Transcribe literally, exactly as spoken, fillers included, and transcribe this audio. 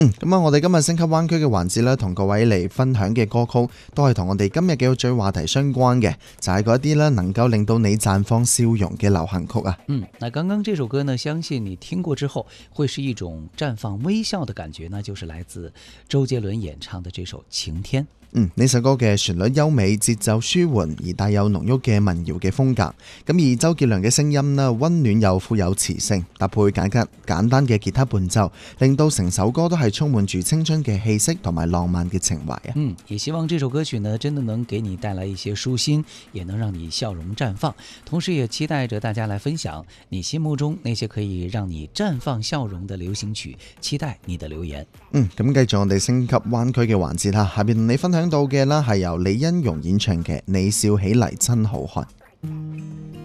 嗯，咁啊，我哋今日升級灣區嘅環節咧，同各位嚟分享嘅歌曲，都係同我哋今日嘅最話題相關嘅，就係嗰啲咧能夠令到你綻放笑容嘅流行曲啊。 嗯，那剛剛這首歌呢，相信你聽過之後，會是一種綻放微笑的感覺呢，就是來自周杰倫演唱的這首《晴天》。 嗯，呢首歌嘅旋律優美，節奏舒緩，而帶有濃郁嘅民謠嘅風格。咁而周杰倫嘅聲音呢，溫暖又富有磁性，搭配簡簡簡單嘅吉他伴奏，令到成首歌都係充滿住青春嘅氣息同埋浪漫嘅情懷啊。 嗯，也希望這首歌曲呢，真的能給你帶來一些舒心，也能讓你笑容綻放。同時也期待着大家來分享你心目中那些可以讓你綻放笑容的流行曲，期待你的留言。 嗯，咁繼續我哋升級灣區嘅環節啦，下邊同你分享到嘅啦係由李欣蓉演唱嘅《你笑起嚟真好看》。